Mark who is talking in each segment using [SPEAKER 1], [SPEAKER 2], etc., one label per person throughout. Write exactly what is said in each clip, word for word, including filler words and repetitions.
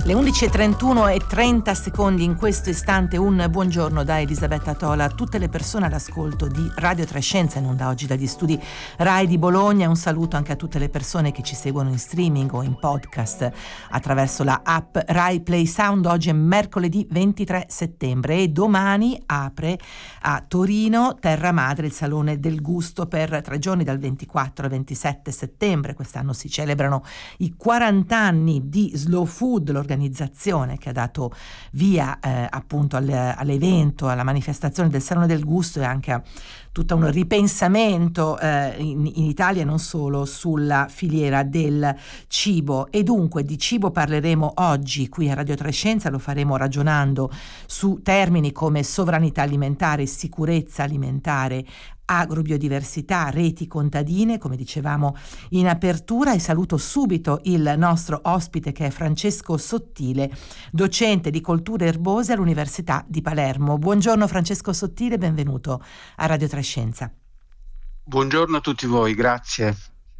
[SPEAKER 1] Le undici e trentuno e trenta secondi in questo istante. Un buongiorno da Elisabetta Tola a tutte le persone all'ascolto di Radio Trescenza in onda oggi dagli studi Rai di Bologna. Un saluto anche a tutte le persone che ci seguono in streaming o in podcast attraverso la app Rai Play Sound. Oggi è mercoledì ventitré settembre e domani apre a Torino Terra Madre il Salone del Gusto per tre giorni dal ventiquattro al ventisette settembre. Quest'anno si celebrano i quaranta anni di Slow Food, l'organizzazione che ha dato via eh, appunto al, all'evento, alla manifestazione del Salone del Gusto e anche a tutto un ripensamento eh, in, in Italia e non solo sulla filiera del cibo. E dunque di cibo parleremo oggi qui a Radio Trescenza, lo faremo ragionando su termini come sovranità alimentare, sicurezza alimentare, agrobiodiversità, reti contadine, come dicevamo in apertura. E saluto subito il nostro ospite che è Francesco Sottile, docente di colture erbose all'Università di Palermo. Buongiorno Francesco Sottile, benvenuto a Radio Trescenza.
[SPEAKER 2] Buongiorno a tutti voi, grazie.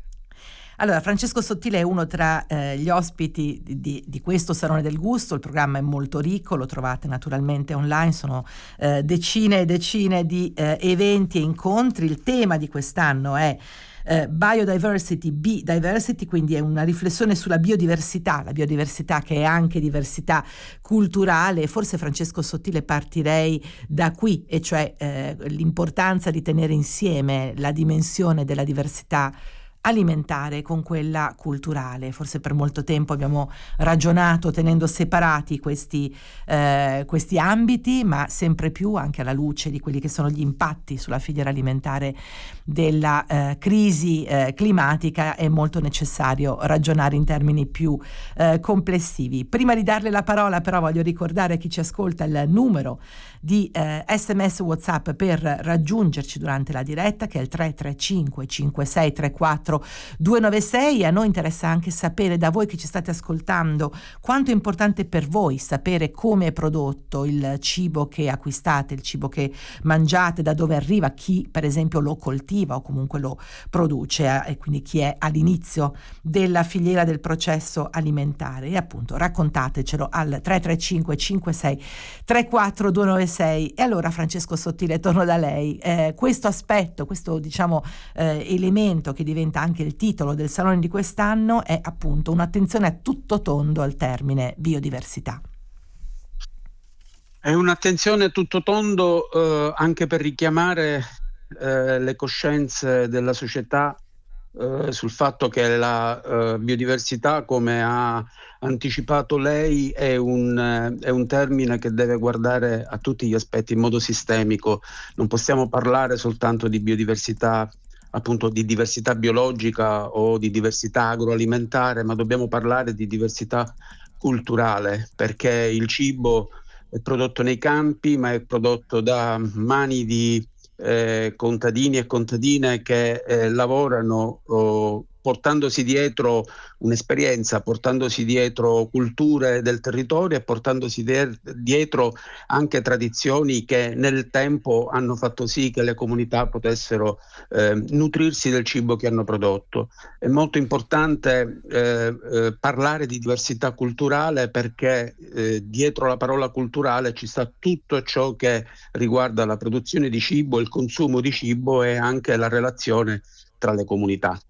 [SPEAKER 1] Allora, Francesco Sottile è uno tra eh, gli ospiti di, di, di questo Salone del Gusto. Il programma è molto ricco, lo trovate naturalmente online, sono eh, decine e decine di eh, eventi e incontri. Il tema di quest'anno è eh, Biodiversity, B-Diversity, quindi è una riflessione sulla biodiversità, la biodiversità che è anche diversità culturale. Forse Francesco Sottile partirei da qui, e cioè eh, l'importanza di tenere insieme la dimensione della diversità alimentare con quella culturale. Forse per molto tempo abbiamo ragionato tenendo separati questi, eh, questi ambiti, ma sempre più anche alla luce di quelli che sono gli impatti sulla filiera alimentare della eh, crisi eh, climatica è molto necessario ragionare in termini più eh, complessivi. Prima di darle la parola però voglio ricordare a chi ci ascolta il numero di eh, sms WhatsApp per raggiungerci durante la diretta, che è il tre tre cinque cinque sei tre quattro due nove sei. A noi interessa anche sapere da voi che ci state ascoltando quanto è importante per voi sapere come è prodotto il cibo che acquistate, il cibo che mangiate, da dove arriva, chi per esempio lo coltiva o comunque lo produce, eh, e quindi chi è all'inizio della filiera del processo alimentare. E appunto raccontatecelo al tre tre cinque cinque sei tre quattro due nove sei. E allora Francesco Sottile, torno da lei. Eh, questo aspetto, questo diciamo eh, elemento che diventa anche il titolo del salone di quest'anno è appunto un'attenzione a tutto tondo al termine biodiversità.
[SPEAKER 2] È un'attenzione a tutto tondo eh, anche per richiamare eh, le coscienze della società eh, sul fatto che la eh, biodiversità, come ha anticipato lei, è un, eh, è un termine che deve guardare a tutti gli aspetti in modo sistemico. Non possiamo parlare soltanto di biodiversità, appunto di diversità biologica o di diversità agroalimentare, ma dobbiamo parlare di diversità culturale, perché il cibo è prodotto nei campi, ma è prodotto da mani di eh, contadini e contadine che eh, lavorano oh, portandosi dietro un'esperienza, portandosi dietro culture del territorio e portandosi de- dietro anche tradizioni che nel tempo hanno fatto sì che le comunità potessero eh, nutrirsi del cibo che hanno prodotto. È molto importante eh, eh, parlare di diversità culturale, perché eh, dietro la parola culturale ci sta tutto ciò che riguarda la produzione di cibo, il consumo di cibo e anche la relazione tra le comunità.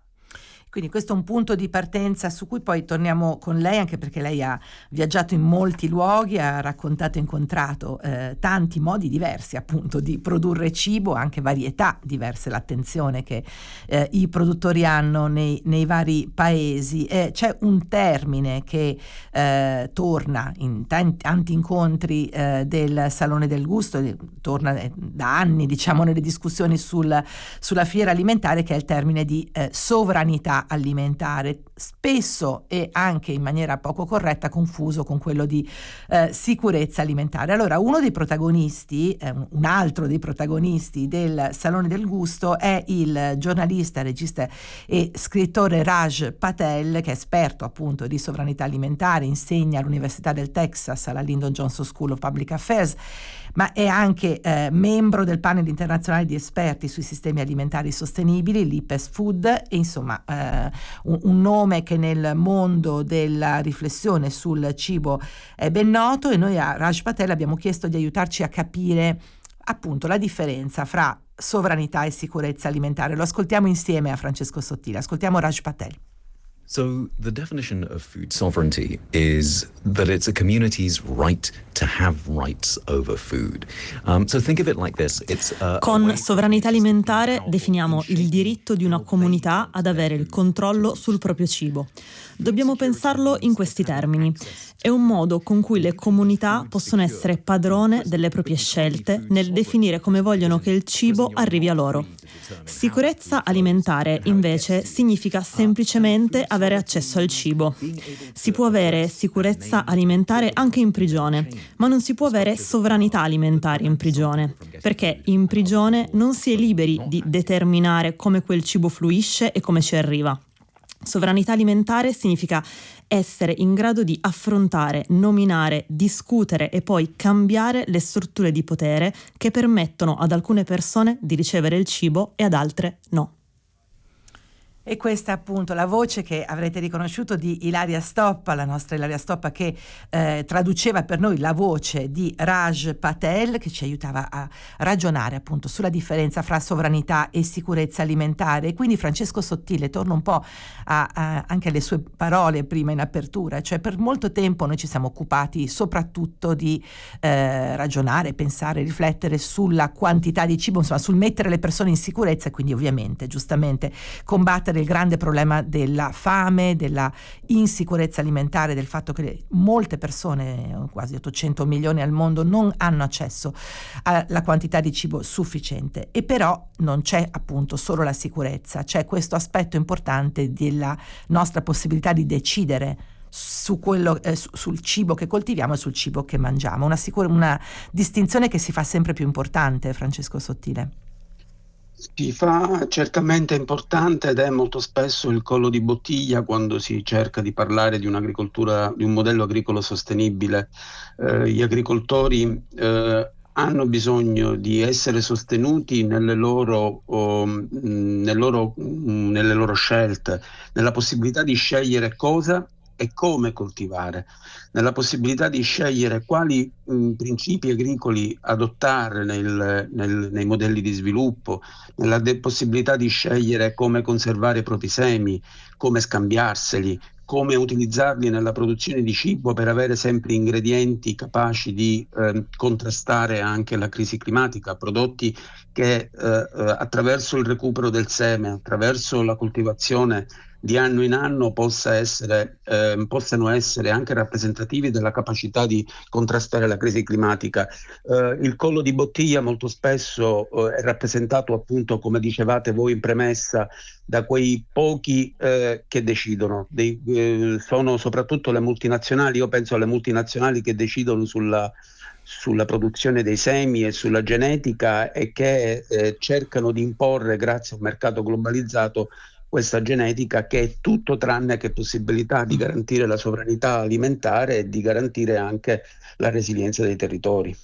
[SPEAKER 1] Quindi questo è un punto di partenza su cui poi torniamo con lei, anche perché lei ha viaggiato in molti luoghi, ha raccontato e incontrato eh, tanti modi diversi appunto di produrre cibo, anche varietà diverse, l'attenzione che eh, i produttori hanno nei, nei vari paesi. Eh, c'è un termine che eh, torna in tanti, tanti incontri eh, del Salone del Gusto, eh, torna eh, da anni diciamo nelle discussioni sul, sulla fiera alimentare, che è il termine di eh, sovranità alimentare, spesso e anche in maniera poco corretta confuso con quello di eh, sicurezza alimentare. Allora, uno dei protagonisti, eh, un altro dei protagonisti del Salone del Gusto è il giornalista, regista e scrittore Raj Patel, che è esperto appunto di sovranità alimentare, insegna all'Università del Texas alla Lyndon Johnson School of Public Affairs, ma è anche eh, membro del panel internazionale di esperti sui sistemi alimentari sostenibili, l'I P E S Food, e insomma eh, un, un, un nome che nel mondo della riflessione sul cibo è ben noto, e noi a Raj Patel abbiamo chiesto di aiutarci a capire appunto la differenza fra sovranità e sicurezza alimentare. Lo ascoltiamo insieme a Francesco Sottile. Ascoltiamo Raj Patel.
[SPEAKER 3] So the definition of food sovereignty is that it's a community's right to have rights over food. Um, so think of it like this. It's a,
[SPEAKER 4] Con sovranità alimentare definiamo il diritto di una comunità ad avere il controllo sul proprio cibo. Dobbiamo pensarlo in questi termini. È un modo con cui le comunità possono essere padrone delle proprie scelte nel definire come vogliono che il cibo arrivi a loro. Sicurezza alimentare, invece, significa semplicemente avere accesso al cibo. Si può avere sicurezza alimentare anche in prigione, ma non si può avere sovranità alimentare in prigione, perché in prigione non si è liberi di determinare come quel cibo fluisce e come ci arriva. Sovranità alimentare significa essere in grado di affrontare, nominare, discutere e poi cambiare le strutture di potere che permettono ad alcune persone di ricevere il cibo e ad altre no.
[SPEAKER 1] E questa è appunto la voce che avrete riconosciuto di Ilaria Stoppa, la nostra Ilaria Stoppa, che eh, traduceva per noi la voce di Raj Patel, che ci aiutava a ragionare appunto sulla differenza fra sovranità e sicurezza alimentare. E quindi Francesco Sottile, torno un po' a, a, anche alle sue parole prima in apertura, cioè per molto tempo noi ci siamo occupati soprattutto di eh, ragionare, pensare, riflettere sulla quantità di cibo, insomma sul mettere le persone in sicurezza e quindi ovviamente giustamente combattere il grande problema della fame, della insicurezza alimentare, del fatto che molte persone, quasi ottocento milioni al mondo, non hanno accesso alla quantità di cibo sufficiente. E però non c'è appunto solo la sicurezza, c'è questo aspetto importante della nostra possibilità di decidere su quello, eh, su, sul cibo che coltiviamo e sul cibo che mangiamo. Una, sicura, una distinzione che si fa sempre più importante, Francesco Sottile.
[SPEAKER 2] Si fa certamente importante ed è molto spesso il collo di bottiglia quando si cerca di parlare di un'agricoltura, di un modello agricolo sostenibile. Eh, gli agricoltori eh, hanno bisogno di essere sostenuti nelle loro, oh, nel loro, nelle loro scelte, nella possibilità di scegliere cosa e come coltivare, nella possibilità di scegliere quali mh, principi agricoli adottare nel, nel, nei modelli di sviluppo, nella de- possibilità di scegliere come conservare i propri semi, come scambiarseli, come utilizzarli nella produzione di cibo per avere sempre ingredienti capaci di eh, contrastare anche la crisi climatica, prodotti che eh, attraverso il recupero del seme, attraverso la coltivazione di anno in anno possa essere, eh, possano essere anche rappresentativi della capacità di contrastare la crisi climatica. Eh, il collo di bottiglia molto spesso eh, è rappresentato appunto, come dicevate voi in premessa, da quei pochi eh, che decidono. Dei, eh, sono soprattutto le multinazionali, io penso alle multinazionali che decidono sulla sulla produzione dei semi e sulla genetica e che eh, cercano di imporre, grazie a un mercato globalizzato, questa genetica che è tutto tranne che possibilità di garantire la sovranità alimentare e di garantire anche la resilienza dei territori.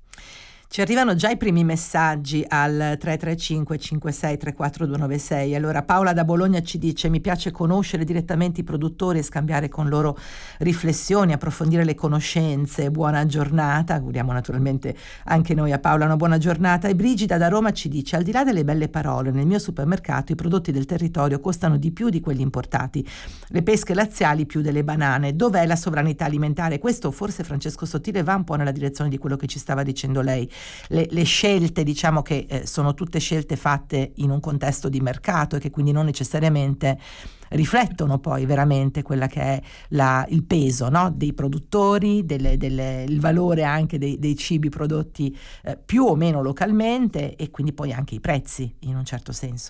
[SPEAKER 1] Ci arrivano già i primi messaggi al tre tre cinque cinque sei tre quattro due nove sei. Allora Paola da Bologna ci dice: mi piace conoscere direttamente i produttori e scambiare con loro riflessioni, approfondire le conoscenze. Buona giornata, auguriamo naturalmente anche noi a Paola una buona giornata. E Brigida da Roma ci dice: al di là delle belle parole, nel mio supermercato i prodotti del territorio costano di più di quelli importati, le pesche laziali più delle banane. Dov'è la sovranità alimentare? Questo forse, Francesco Sottile, va un po' nella direzione di quello che ci stava dicendo lei. Le, le scelte, diciamo che eh, sono tutte scelte fatte in un contesto di mercato e che quindi non necessariamente riflettono poi veramente quella che è la, il peso, no? Dei produttori, delle, delle, il valore anche dei, dei cibi prodotti eh, più o meno localmente, e quindi poi anche i prezzi in un certo senso.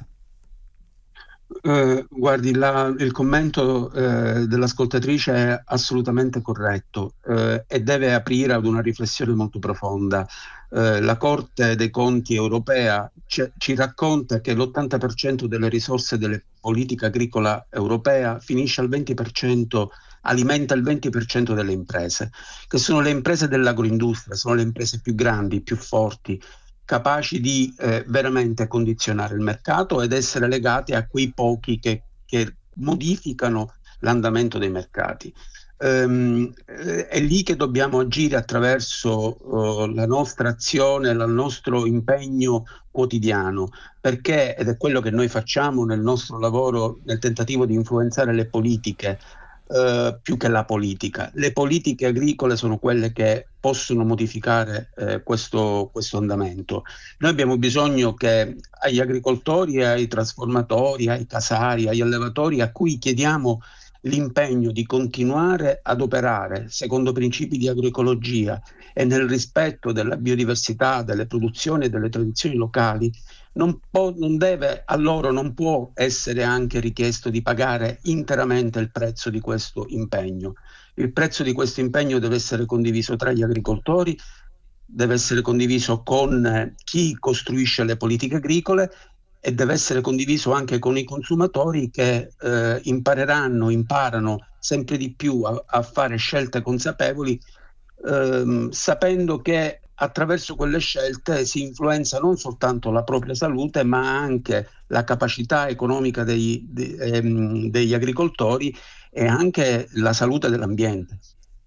[SPEAKER 2] Eh, guardi, la, il commento eh, dell'ascoltatrice è assolutamente corretto eh, e deve aprire ad una riflessione molto profonda. Eh, la Corte dei Conti europea ci, ci racconta che l'ottanta per cento delle risorse della politica agricola europea finisce al venti per cento, alimenta il venti per cento delle imprese, che sono le imprese dell'agroindustria, sono le imprese più grandi, più forti, capaci di eh, veramente condizionare il mercato ed essere legati a quei pochi che, che modificano l'andamento dei mercati. Um, è lì che dobbiamo agire attraverso uh, la nostra azione, il nostro impegno quotidiano, perché, ed è quello che noi facciamo nel nostro lavoro, nel tentativo di influenzare le politiche, uh, più che la politica. Le politiche agricole sono quelle che possono modificare eh, questo, questo andamento. Noi abbiamo bisogno che agli agricoltori, ai trasformatori, ai casari, agli allevatori, a cui chiediamo l'impegno di continuare ad operare secondo principi di agroecologia e nel rispetto della biodiversità, delle produzioni e delle tradizioni locali, non, può, non deve, a loro non può essere anche richiesto di pagare interamente il prezzo di questo impegno. Il prezzo di questo impegno deve essere condiviso tra gli agricoltori, deve essere condiviso con chi costruisce le politiche agricole e deve essere condiviso anche con i consumatori che eh, impareranno, imparano sempre di più a, a fare scelte consapevoli, ehm, sapendo che attraverso quelle scelte si influenza non soltanto la propria salute, ma anche la capacità economica dei, de, ehm, degli agricoltori e anche la salute dell'ambiente.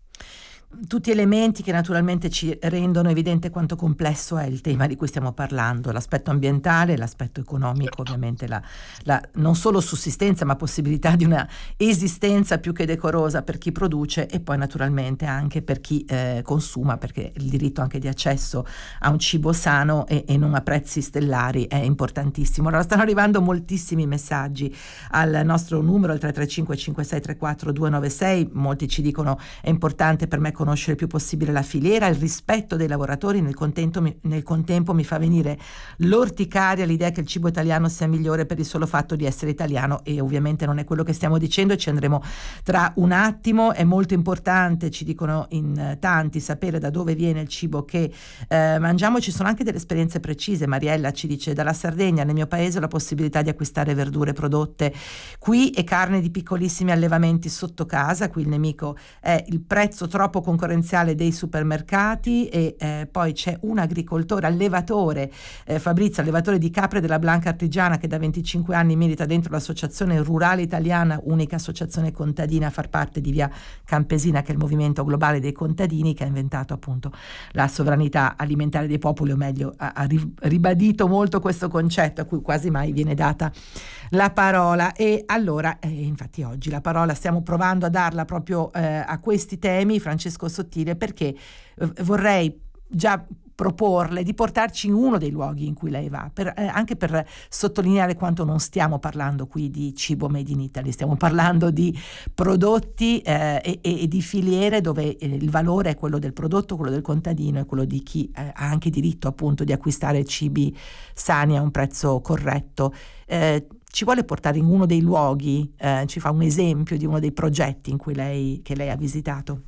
[SPEAKER 1] Tutti elementi che naturalmente ci rendono evidente quanto complesso è il tema di cui stiamo parlando, l'aspetto ambientale, l'aspetto economico, ovviamente la, la non solo sussistenza ma possibilità di una esistenza più che decorosa per chi produce e poi naturalmente anche per chi eh, consuma, perché il diritto anche di accesso a un cibo sano e, e non a prezzi stellari è importantissimo. Allora stanno arrivando moltissimi messaggi al nostro numero, il tre tre cinque cinque sei tre quattro due nove sei, molti ci dicono è importante per me conoscere il più possibile la filiera, il rispetto dei lavoratori, nel contempo, nel contempo mi fa venire l'orticaria l'idea che il cibo italiano sia migliore per il solo fatto di essere italiano, e ovviamente non è quello che stiamo dicendo e ci andremo tra un attimo. È molto importante, ci dicono in tanti, sapere da dove viene il cibo che eh, mangiamo. Ci sono anche delle esperienze precise. Mariella ci dice: dalla Sardegna, nel mio paese, ho la possibilità di acquistare verdure prodotte qui e carne di piccolissimi allevamenti sotto casa. Qui il nemico è il prezzo troppo concorrenziale dei supermercati. E eh, poi c'è un agricoltore, allevatore, eh, Fabrizio, allevatore di capre della Blanca Artigiana, che da venticinque anni milita dentro l'Associazione Rurale Italiana, unica associazione contadina a far parte di Via Campesina, che è il movimento globale dei contadini, che ha inventato appunto la sovranità alimentare dei popoli, o meglio ha, ha ribadito molto questo concetto a cui quasi mai viene data la parola. E allora eh, infatti oggi la parola stiamo provando a darla proprio eh, a questi temi, Francesco Sottile, perché eh, vorrei già proporle di portarci in uno dei luoghi in cui lei va, per, eh, anche per sottolineare quanto non stiamo parlando qui di cibo made in Italy, stiamo parlando di prodotti eh, e, e di filiere dove eh, il valore è quello del prodotto, quello del contadino e quello di chi eh, ha anche diritto appunto di acquistare cibi sani a un prezzo corretto. Eh, ci vuole portare in uno dei luoghi, eh, ci fa un esempio di uno dei progetti in cui lei, che lei ha visitato?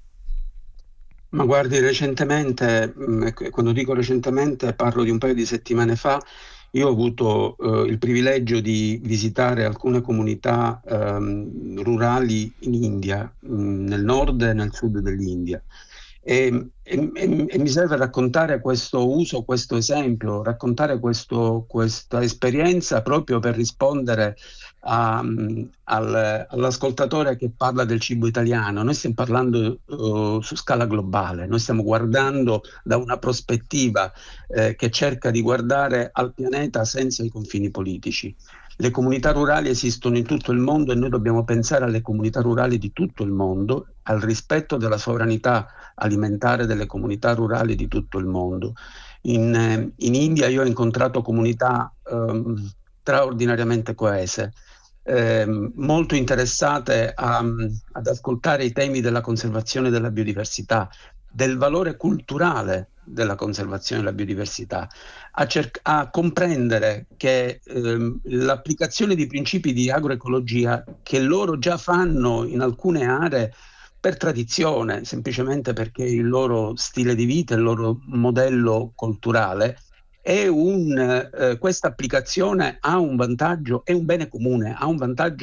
[SPEAKER 2] Ma guardi, recentemente, quando dico recentemente parlo di un paio di settimane fa, io ho avuto eh, il privilegio di visitare alcune comunità ehm, rurali in India, mh, nel nord e nel sud dell'India. E, e, e mi serve raccontare questo uso, questo esempio, raccontare questo, questa esperienza proprio per rispondere a, al, all'ascoltatore che parla del cibo italiano. Noi stiamo parlando uh, su scala globale, noi stiamo guardando da una prospettiva eh, che cerca di guardare al pianeta senza i confini politici. Le comunità rurali esistono in tutto il mondo e noi dobbiamo pensare alle comunità rurali di tutto il mondo, al rispetto della sovranità alimentare delle comunità rurali di tutto il mondo. In, eh, in India io ho incontrato comunità ehm, straordinariamente coese, eh, molto interessate a, ad ascoltare i temi della conservazione della biodiversità, del valore culturale della conservazione della biodiversità, a, cer- a comprendere che ehm, l'applicazione di principi di agroecologia che loro già fanno in alcune aree per tradizione, semplicemente perché il loro stile di vita, il loro modello culturale, è un, eh, questa applicazione ha un vantaggio, è un bene comune, ha un vantaggio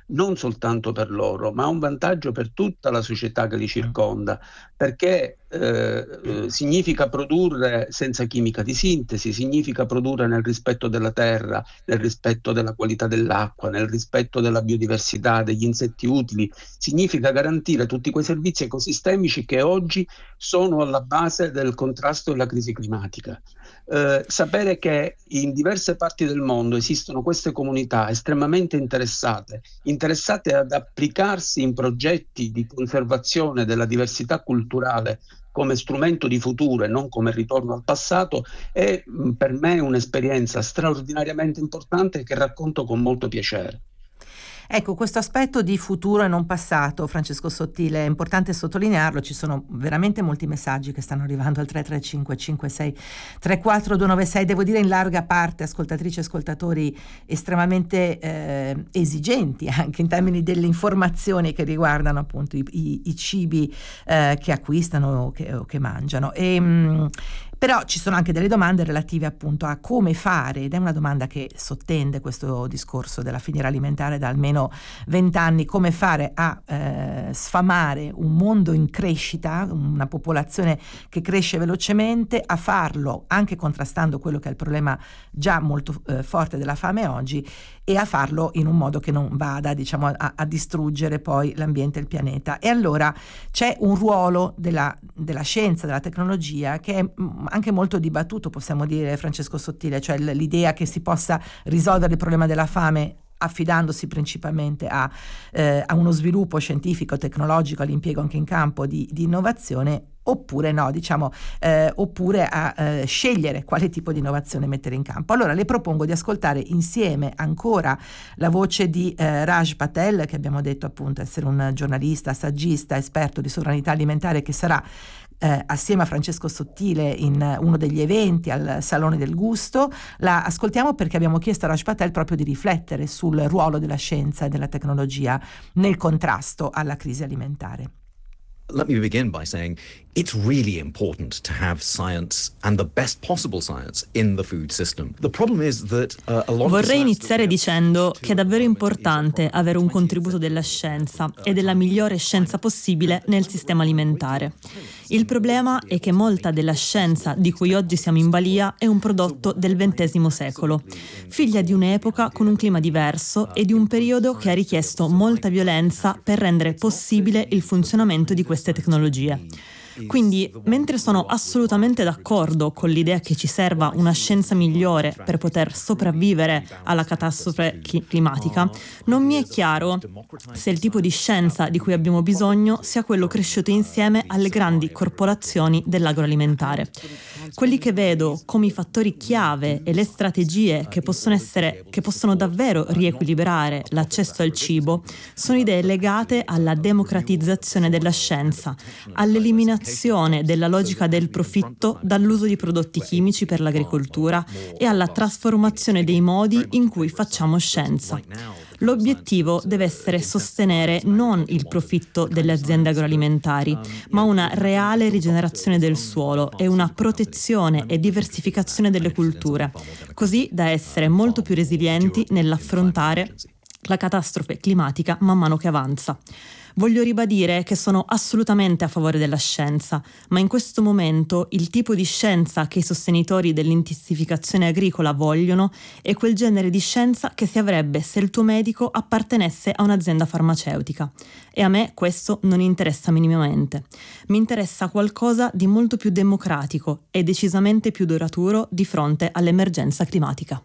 [SPEAKER 2] non soltanto per loro, ma un vantaggio per tutta la società che li circonda, perché eh, eh, significa produrre senza chimica di sintesi, significa produrre nel rispetto della terra, nel rispetto della qualità dell'acqua, nel rispetto della biodiversità, degli insetti utili, significa garantire tutti quei servizi ecosistemici che oggi sono alla base del contrasto alla crisi climatica. Eh, sapere che in diverse parti del mondo esistono queste comunità estremamente interessate, interessate ad applicarsi in progetti di conservazione della diversità culturale come strumento di futuro e non come ritorno al passato, è mh, per me un'esperienza straordinariamente importante che racconto con molto piacere.
[SPEAKER 1] Ecco, questo aspetto di futuro e non passato, Francesco Sottile, è importante sottolinearlo. Ci sono veramente molti messaggi che stanno arrivando al tre tre cinque cinque sei tre quattro due nove sei, devo dire in larga parte ascoltatrici e ascoltatori estremamente eh, esigenti anche in termini delle informazioni che riguardano appunto i, i, i cibi eh, che acquistano o che, o che mangiano. E, mh, però ci sono anche delle domande relative appunto a come fare, ed è una domanda che sottende questo discorso della filiera alimentare da almeno vent'anni, come fare a eh, sfamare un mondo in crescita, una popolazione che cresce velocemente, a farlo anche contrastando quello che è il problema già molto eh, forte della fame oggi, e a farlo in un modo che non vada, diciamo, a, a distruggere poi l'ambiente e il pianeta. E allora c'è un ruolo della, della scienza, della tecnologia, che è anche molto dibattuto, possiamo dire, Francesco Sottile, cioè l'idea che si possa risolvere il problema della fame affidandosi principalmente a, eh, a uno sviluppo scientifico, tecnologico, all'impiego anche in campo di, di innovazione, oppure no, diciamo, eh, oppure a eh, scegliere quale tipo di innovazione mettere in campo. Allora le propongo di ascoltare insieme ancora la voce di eh, Raj Patel, che abbiamo detto appunto essere un giornalista, saggista, esperto di sovranità alimentare, che sarà Eh, assieme a Francesco Sottile in uh, uno degli eventi al Salone del Gusto. La ascoltiamo perché abbiamo chiesto a Raj Patel proprio di riflettere sul ruolo della scienza e della tecnologia nel contrasto alla crisi alimentare.
[SPEAKER 3] Let me begin by saying it's really important to have science and the best possible science in the food system. The problem is that uh, a lot
[SPEAKER 4] Vorrei
[SPEAKER 3] of
[SPEAKER 4] iniziare dicendo che è davvero importante avere un contributo della scienza e della migliore scienza possibile nel sistema alimentare. Il problema è che molta della scienza di cui oggi siamo in balia è un prodotto del ventesimo secolo, figlia di un'epoca con un clima diverso e di un periodo che ha richiesto molta violenza per rendere possibile il funzionamento di queste tecnologie. Quindi, mentre sono assolutamente d'accordo con l'idea che ci serva una scienza migliore per poter sopravvivere alla catastrofe climatica, non mi è chiaro se il tipo di scienza di cui abbiamo bisogno sia quello cresciuto insieme alle grandi corporazioni dell'agroalimentare. Quelli che vedo come i fattori chiave e le strategie che possono essere, che possono davvero riequilibrare l'accesso al cibo sono idee legate alla democratizzazione della scienza, all'eliminazione della logica del profitto dall'uso di prodotti chimici per l'agricoltura e alla trasformazione dei modi in cui facciamo scienza. L'obiettivo deve essere sostenere non il profitto delle aziende agroalimentari, ma una reale rigenerazione del suolo e una protezione e diversificazione delle culture, così da essere molto più resilienti nell'affrontare la catastrofe climatica man mano che avanza. Voglio ribadire che sono assolutamente a favore della scienza, ma in questo momento il tipo di scienza che i sostenitori dell'intensificazione agricola vogliono è quel genere di scienza che si avrebbe se il tuo medico appartenesse a un'azienda farmaceutica. E a me questo non interessa minimamente. Mi interessa qualcosa di molto più democratico e decisamente più duraturo di fronte all'emergenza climatica.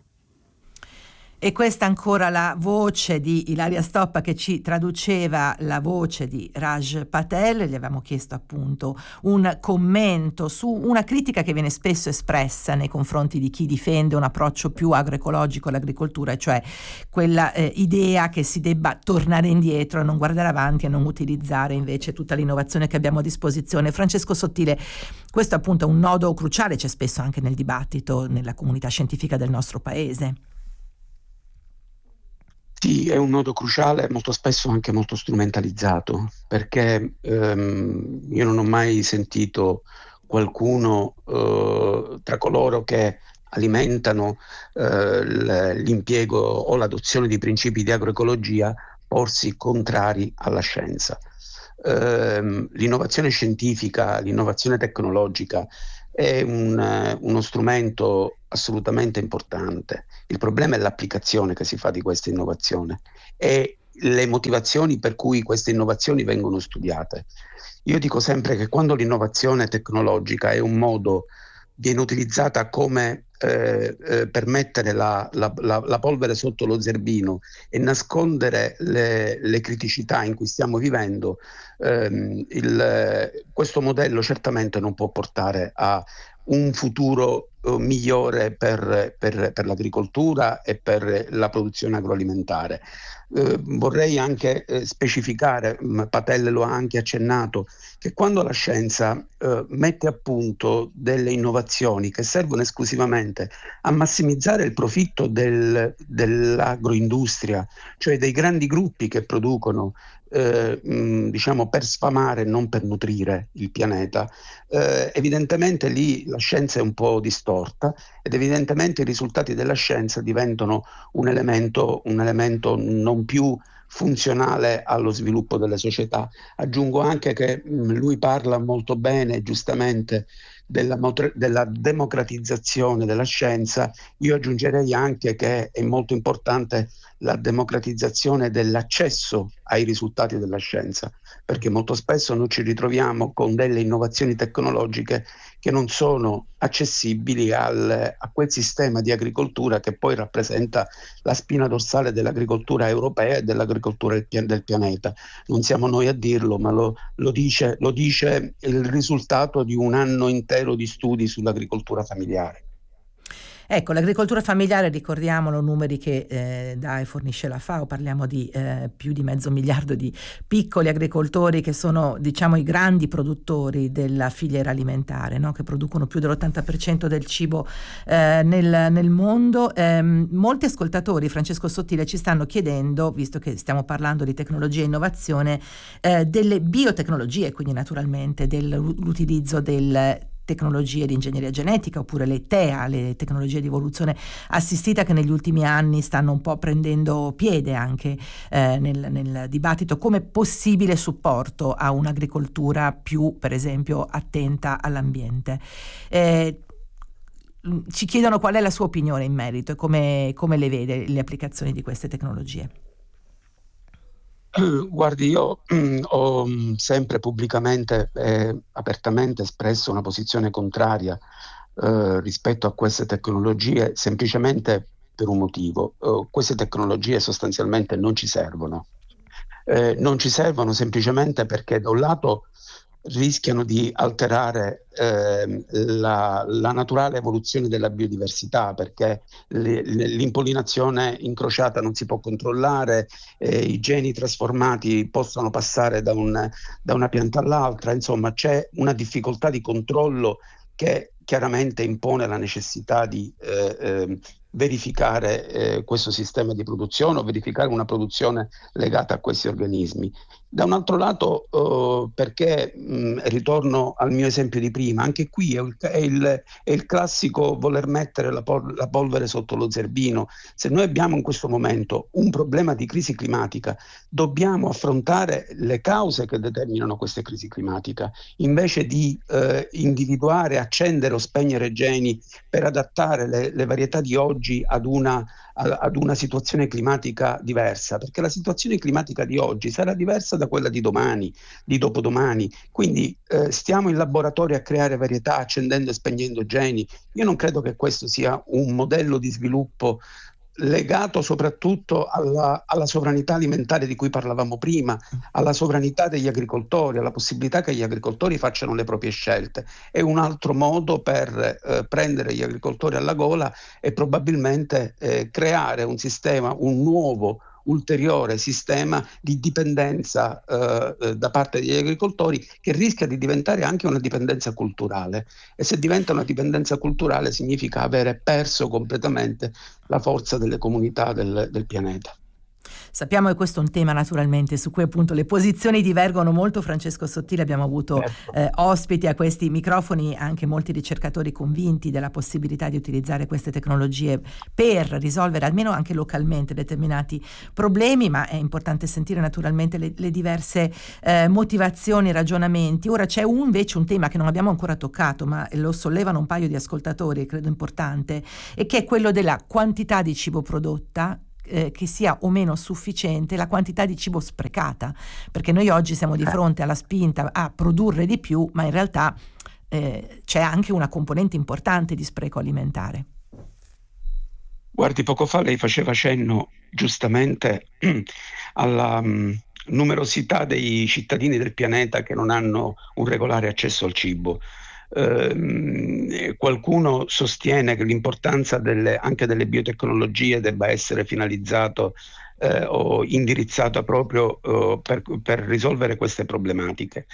[SPEAKER 1] E questa ancora la voce di Ilaria Stoppa, che ci traduceva la voce di Raj Patel. Gli avevamo chiesto appunto un commento su una critica che viene spesso espressa nei confronti di chi difende un approccio più agroecologico all'agricoltura, cioè quella eh, idea che si debba tornare indietro e non guardare avanti e non utilizzare invece tutta l'innovazione che abbiamo a disposizione. Francesco Sottile, questo appunto è un nodo cruciale, c'è spesso anche nel dibattito nella comunità scientifica del nostro paese.
[SPEAKER 2] Sì, è un nodo cruciale, molto spesso anche molto strumentalizzato, perché ehm, io non ho mai sentito qualcuno eh, tra coloro che alimentano eh, l'impiego o l'adozione di principi di agroecologia porsi contrari alla scienza. Eh, l'innovazione scientifica, l'innovazione tecnologica è un, uno strumento assolutamente importante. Il problema è l'applicazione che si fa di questa innovazione e le motivazioni per cui queste innovazioni vengono studiate. Io dico sempre che quando l'innovazione tecnologica è un modo, viene utilizzata come eh, eh, per mettere la, la, la, la polvere sotto lo zerbino e nascondere le, le criticità in cui stiamo vivendo, ehm, il, questo modello certamente non può portare a un futuro eh, migliore per, per, per l'agricoltura e per la produzione agroalimentare. Eh, vorrei anche eh, specificare, Patel lo ha anche accennato, che quando la scienza eh, mette a punto delle innovazioni che servono esclusivamente a massimizzare il profitto del, dell'agroindustria, cioè dei grandi gruppi che producono eh, mh, diciamo per sfamare e non per nutrire il pianeta, eh, evidentemente lì la scienza è un po' distorta ed evidentemente i risultati della scienza diventano un elemento, un elemento non più funzionale allo sviluppo delle società. Aggiungo anche che mh, lui parla molto bene, giustamente, della, della democratizzazione della scienza. Io aggiungerei anche che è molto importante la democratizzazione dell'accesso ai risultati della scienza, perché molto spesso noi ci ritroviamo con delle innovazioni tecnologiche che non sono accessibili al, a quel sistema di agricoltura che poi rappresenta la spina dorsale dell'agricoltura europea e dell'agricoltura del, del pianeta. Non siamo noi a dirlo, ma lo, lo, dice, lo dice il risultato di un anno intero di studi sull'agricoltura familiare.
[SPEAKER 1] Ecco, l'agricoltura familiare, ricordiamolo, numeri che eh, dà e fornisce la FAO, parliamo di eh, più di mezzo miliardo di piccoli agricoltori che sono, diciamo, i grandi produttori della filiera alimentare, no? Che producono più dell'ottanta per cento del cibo eh, nel, nel mondo. Eh, molti ascoltatori, Francesco Sottile, ci stanno chiedendo, visto che stiamo parlando di tecnologia e innovazione, eh, delle biotecnologie, quindi naturalmente dell'utilizzo del tecnologie di ingegneria genetica, oppure le T E A, le tecnologie di evoluzione assistita, che negli ultimi anni stanno un po' prendendo piede anche eh, nel, nel dibattito come possibile supporto a un'agricoltura più, per esempio, attenta all'ambiente. Eh, ci chiedono qual è la sua opinione in merito e come, come le vede le applicazioni di queste tecnologie.
[SPEAKER 2] Guardi, io mh, ho mh, sempre pubblicamente e apertamente espresso una posizione contraria eh, rispetto a queste tecnologie, semplicemente per un motivo. Uh, queste tecnologie sostanzialmente non ci servono. Eh, non ci servono semplicemente perché da un lato rischiano di alterare eh, la, la naturale evoluzione della biodiversità, perché le, le, l'impollinazione incrociata non si può controllare, eh, i geni trasformati possono passare da, un, da una pianta all'altra, insomma c'è una difficoltà di controllo che chiaramente impone la necessità di eh, eh, verificare eh, questo sistema di produzione o verificare una produzione legata a questi organismi. Da un altro lato, eh, perché mh, ritorno al mio esempio di prima, anche qui è il, è il, è il classico voler mettere la, pol- la polvere sotto lo zerbino. Se noi abbiamo in questo momento un problema di crisi climatica, dobbiamo affrontare le cause che determinano questa crisi climatica, invece di eh, individuare, accendere o spegnere geni per adattare le, le varietà di oggi ad una, ad una situazione climatica diversa, perché la situazione climatica di oggi sarà diversa da quella di domani, di dopodomani. Quindi eh, stiamo in laboratorio a creare varietà accendendo e spegnendo geni. Io non credo che questo sia un modello di sviluppo legato soprattutto alla, alla sovranità alimentare di cui parlavamo prima, alla sovranità degli agricoltori, alla possibilità che gli agricoltori facciano le proprie scelte. È un altro modo per eh, prendere gli agricoltori alla gola e probabilmente eh, creare un sistema, un nuovo ulteriore sistema di dipendenza eh, da parte degli agricoltori, che rischia di diventare anche una dipendenza culturale, e se diventa una dipendenza culturale significa avere perso completamente la forza delle comunità del, del pianeta.
[SPEAKER 1] Sappiamo che questo è un tema naturalmente su cui appunto le posizioni divergono molto. Francesco Sottile, abbiamo avuto eh, ospiti a questi microfoni anche molti ricercatori convinti della possibilità di utilizzare queste tecnologie per risolvere almeno anche localmente determinati problemi, ma è importante sentire naturalmente le, le diverse eh, motivazioni, ragionamenti. Ora c'è un, invece un tema che non abbiamo ancora toccato, ma lo sollevano un paio di ascoltatori, credo importante, e che è quello della quantità di cibo prodotta, Eh, che sia o meno sufficiente, la quantità di cibo sprecata, perché noi oggi siamo di fronte alla spinta a produrre di più, ma in realtà eh, c'è anche una componente importante di spreco alimentare.
[SPEAKER 2] Guardi, poco fa lei faceva cenno giustamente alla um, numerosità dei cittadini del pianeta che non hanno un regolare accesso al cibo. Eh, qualcuno sostiene che l'importanza delle, anche delle biotecnologie debba essere finalizzato eh, o indirizzata proprio eh, per, per risolvere queste problematiche.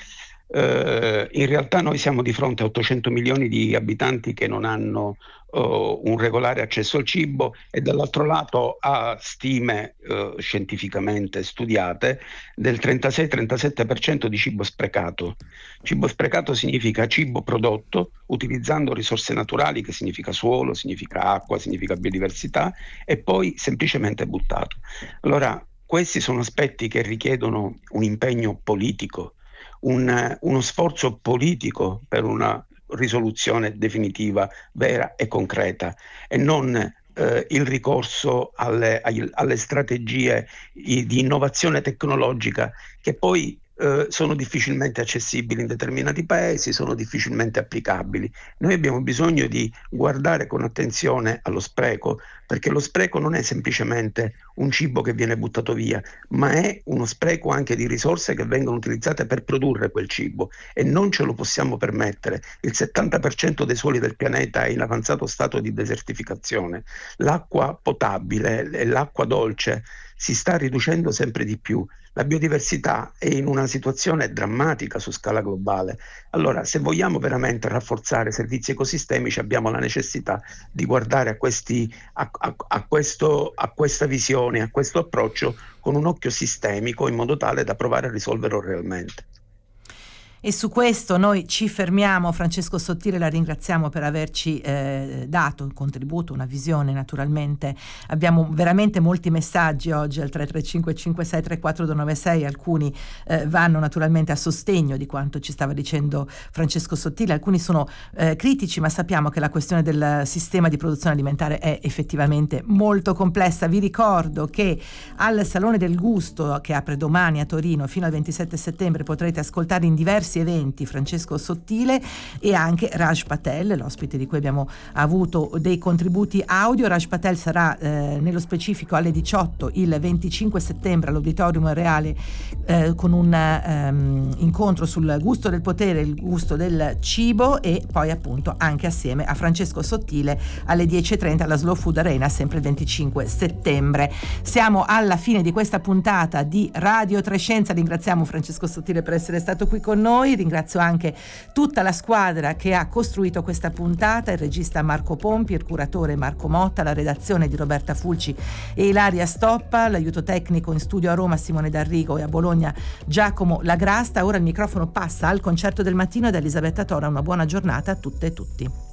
[SPEAKER 2] Eh, in realtà noi siamo di fronte a ottocento milioni di abitanti che non hanno uh, un regolare accesso al cibo, e dall'altro lato ha stime uh, scientificamente studiate del trentasei trentasette per cento di cibo sprecato. Cibo sprecato significa cibo prodotto utilizzando risorse naturali, che significa suolo, significa acqua, significa biodiversità, e poi semplicemente buttato. Allora, questi sono aspetti che richiedono un impegno politico, Un, uno sforzo politico per una risoluzione definitiva, vera e concreta, e non eh, il ricorso alle, alle strategie di innovazione tecnologica che poi eh, sono difficilmente accessibili in determinati paesi, sono difficilmente applicabili. Noi abbiamo bisogno di guardare con attenzione allo spreco, perché lo spreco non è semplicemente un cibo che viene buttato via, ma è uno spreco anche di risorse che vengono utilizzate per produrre quel cibo, e non ce lo possiamo permettere. Il settanta per cento dei suoli del pianeta è in avanzato stato di desertificazione. L'acqua potabile e l'acqua dolce si sta riducendo sempre di più. La biodiversità è in una situazione drammatica su scala globale. Allora, se vogliamo veramente rafforzare servizi ecosistemici, abbiamo la necessità di guardare a, questi, a, a, a, questo, a questa visione, a questo approccio con un occhio sistemico, in modo tale da provare a risolverlo realmente.
[SPEAKER 1] E su questo noi ci fermiamo. Francesco Sottile, la ringraziamo per averci eh, dato un contributo, una visione. Naturalmente abbiamo veramente molti messaggi oggi al tre tre cinque cinque sei tre quattro due nove sei, alcuni eh, vanno naturalmente a sostegno di quanto ci stava dicendo Francesco Sottile, alcuni sono eh, critici, ma sappiamo che la questione del sistema di produzione alimentare è effettivamente molto complessa. Vi ricordo che al Salone del Gusto, che apre domani a Torino fino al ventisette settembre, potrete ascoltare in diversi eventi Francesco Sottile e anche Raj Patel, l'ospite di cui abbiamo avuto dei contributi audio. Raj Patel sarà eh, nello specifico alle diciotto il venticinque settembre all'Auditorium Reale eh, con un um, incontro sul gusto del potere, il gusto del cibo, e poi appunto anche assieme a Francesco Sottile alle dieci e trenta alla Slow Food Arena, sempre il venticinque settembre. Siamo alla fine di questa puntata di Radio Trescenza. Ringraziamo Francesco Sottile per essere stato qui con noi. Ringrazio anche tutta la squadra che ha costruito questa puntata, il regista Marco Pompi, il curatore Marco Motta, la redazione di Roberta Fulci e Ilaria Stoppa, l'aiuto tecnico in studio a Roma Simone D'Arrigo e a Bologna Giacomo Lagrasta. Ora il microfono passa al Concerto del Mattino ed Elisabetta Tora. Una buona giornata a tutte e tutti.